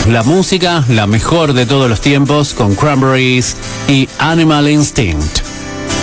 La música, la mejor de todos los tiempos, con Cranberries y Animal Instinct.